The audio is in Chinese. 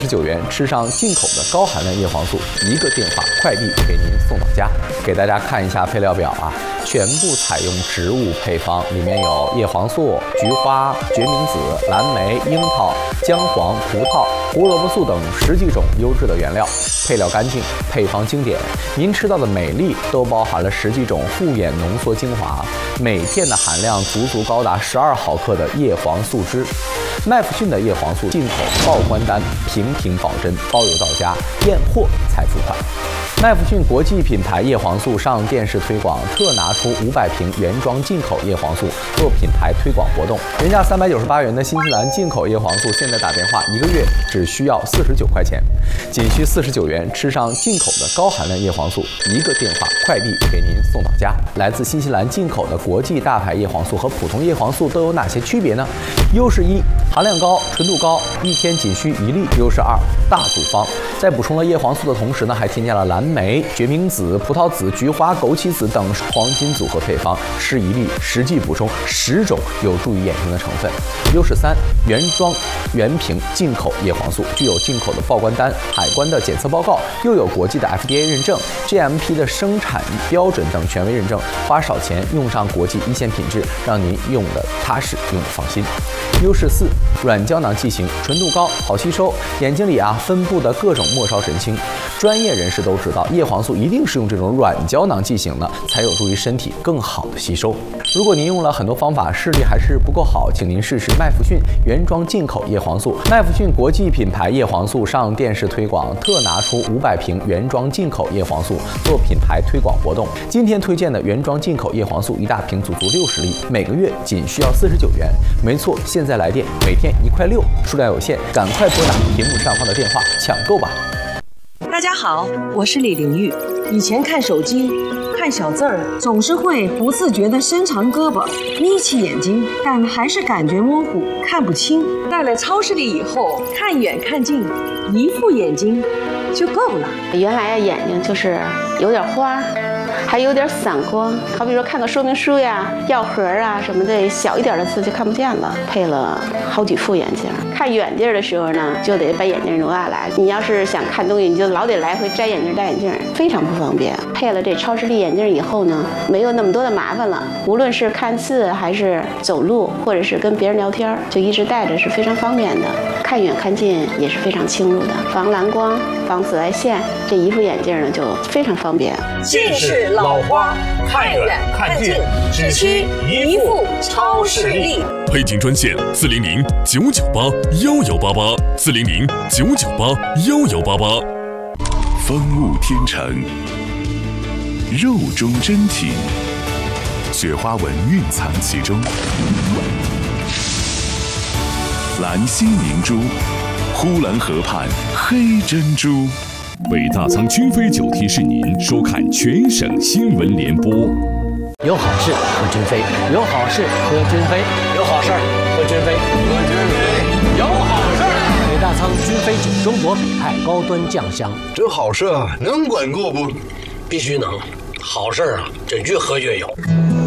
49元吃上进口的高含量叶黄素，1个电话快递给您送到家。给大家看一下配料表啊，全部采用植物配方，里面有叶黄素、菊花、决明子、蓝莓、樱桃、姜黄、葡萄、胡萝卜素等10几种优质的原料，配料干净，配方经典。您吃到的每粒都包含了10几种护眼浓缩精华，每片的含量足高达12毫克的叶黄素汁。麦弗逊的叶黄素进口报关单，平保真，包邮到家，验货才付款。麦弗逊国际品牌叶黄素上电视推广，特拿出500瓶原装进口叶黄素做品牌推广活动。原价398元的新西兰进口叶黄素，现在打电话1个月只需要49块钱，仅需49元吃上进口的高含量叶黄素，1个电话快递给您送到家。来自新西兰进口的国际大牌叶黄素和普通叶黄素都有哪些区别呢？优势1，含量高，纯度高，1天仅需1粒。优势2，大组方，在补充了叶黄素的同时呢，还添加了蓝莓、决明子、葡萄籽、菊花、枸杞子等黄金组合配方，吃1粒实际补充10种有助于眼睛的成分。优势3，原装原瓶进口叶黄素，具有进口的报关单、海关的检测报告，又有国际的 FDA 认证、GMP 的生产标准等权威认证，花少钱用上国际1线品质，让您用的踏实，用的放心。优势4，软胶囊剂型，纯度高，好吸收，眼睛里分布的各种末梢神经，专业人士都知道，叶黄素一定是用这种软胶囊剂型的，才有助于身体更好的吸收。如果您用了很多方法，视力还是不够好，请您试试麦弗逊原装进口叶黄素。麦弗逊国际品牌叶黄素上电视推广，特拿出500瓶原装进口叶黄素做品牌推广活动。今天推荐的原装进口叶黄素1大瓶足60粒，每个月仅需要49元。没错，现在来电，每天1块6，数量有限，赶快拨打屏幕上方的电话抢购吧。 大家好，我是李玲玉。以前看手机看小字儿，总是会不自觉地伸长胳膊，眯起眼睛，但还是感觉模糊，看不清。带了超视力以后，看远看近，一副眼睛就够了。 原来眼睛就是有点花，还有点散光，好比说看个说明书呀、药盒啊什么的，小一点的字就看不见了。配了好几副眼镜，看远地儿的时候呢，就得把眼镜挪下来。你要是想看东西，你就老得来回摘眼镜戴眼镜，非常不方便。配了这超视力眼镜以后呢，没有那么多的麻烦了。无论是看字还是走路，或者是跟别人聊天，就一直戴着是非常方便的。看远看近也是非常清楚的，防蓝光、防紫外线。这一副眼镜呢就非常方便。 近视老花，看远看近，只需一副超视力。 配镜专线400-998-1188，400-998-1188。 风物天成，肉中真体，雪花纹蕴藏其中。兰心明珠，呼兰河畔黑珍珠。 北大仓君飞酒提示您收看全省新闻联播。 有好事喝君飞，有好事喝君飞，有好事喝君飞，喝君飞，有好事。北大仓君飞酒，中国北派高端酱香。 这好事能管够不？ 必须能，好事这越喝越有。